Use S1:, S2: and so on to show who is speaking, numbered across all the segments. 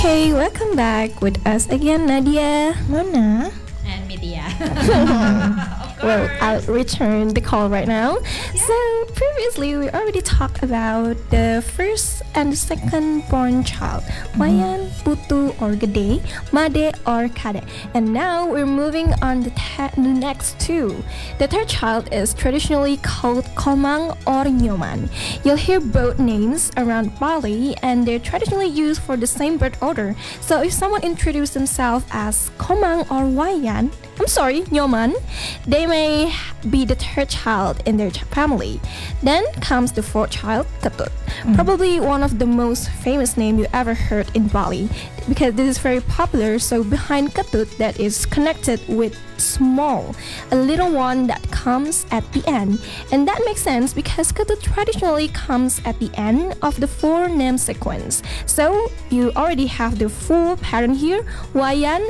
S1: Okay, welcome back with us again, Nadia.
S2: Mona.
S3: And media.
S1: Well, I'll return the call right now. So, previously we already talked about the first and second born child, Wayan, Putu or Gede, Made or Kade. And now we're moving on to the next two. The third child is traditionally called Komang or Nyoman. You'll hear both names around Bali and they're traditionally used for the same birth order. So if someone introduces themselves as Komang or Wayan, Nyoman, they may be the third child in their family. Then comes the fourth child, Ketut. Probably one of the most famous names you ever heard in Bali because this is very popular. So behind Ketut that is connected with small, a little one that comes at the end. And that makes sense because Ketut traditionally comes at the end of the four name sequence. So you already have the full pattern here, Wayan,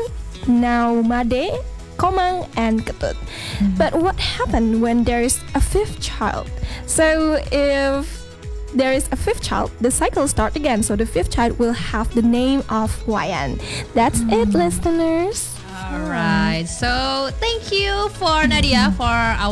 S1: now Made, Komang and Ketut. But what happened when there is a fifth child? So if there is a fifth child, the cycle starts again. So the fifth child will have the name of Wayan. That's it, listeners.
S3: Alright, so thank you for Nadia for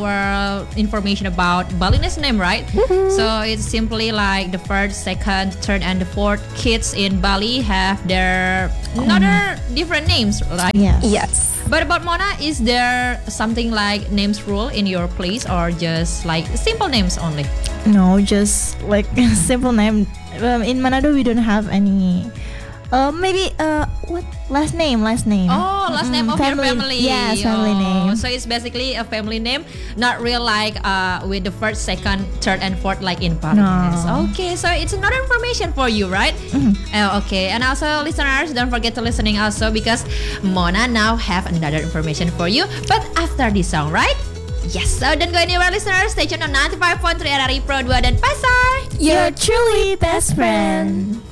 S3: our information about Balinese name, right? So it's simply like the first, second, third, and the fourth kids in Bali have their another different names, right?
S1: Yes.
S3: But about Mona, is there something like names rule in your place or just like simple names only?
S2: No, just like simple name. In Manado, we don't have any. Maybe what last name?
S3: Oh, last name of your family.
S2: Yes, family name.
S3: So it's basically a family name, not real like with the first, second, third, and fourth like in Bali.
S2: No.
S3: Okay, so it's another information for you, right? Okay, and also listeners, don't forget to listening also because Mona now have another information for you. But after this song, right? Yes, so don't go anywhere, listeners. Stay tuned on 95.3 RRI Pro 2 dan Pasar.
S1: Your truly best friend.